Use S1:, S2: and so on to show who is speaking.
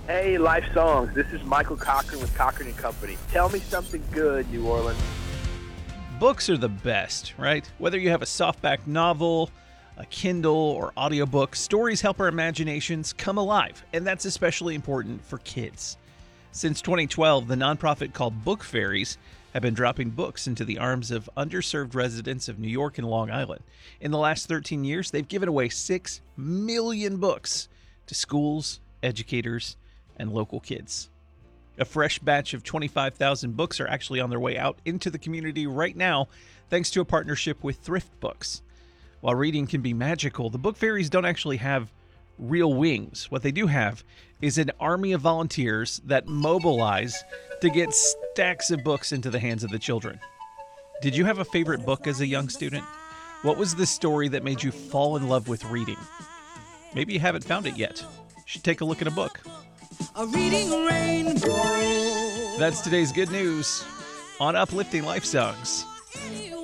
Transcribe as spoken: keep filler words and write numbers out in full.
S1: Hey, Life Songs. This is Michael Cochran with Cochran and Company. Tell me something good, New Orleans.
S2: Books are the best, right? Whether you have a softback novel, a Kindle, or audiobook, stories help our imaginations come alive, and that's especially important for kids. Since twenty twelve, the nonprofit called Book Fairies have been dropping books into the arms of underserved residents of New York and Long Island. In the last thirteen years, they've given away six million books to schools, educators, and local kids. A fresh batch of twenty-five thousand books are actually on their way out into the community right now, thanks to a partnership with Thrift Books. While reading can be magical, the Book Fairies don't actually have real wings. What they do have is an army of volunteers that mobilize to get stacks of books into the hands of the children. Did you have a favorite book as a young student? What was the story that made you fall in love with reading? Maybe you haven't found it yet. You should take a look at a book.
S3: A reading rainbow.
S2: That's today's good news on Uplifting Life Songs.